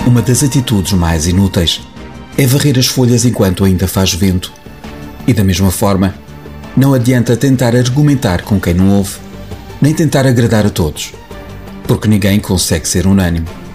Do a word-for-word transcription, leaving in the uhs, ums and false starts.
Uma das atitudes mais inúteis é varrer as folhas enquanto ainda faz vento. E da mesma forma, não adianta tentar argumentar com quem não ouve, nem tentar agradar a todos, porque ninguém consegue ser unânime.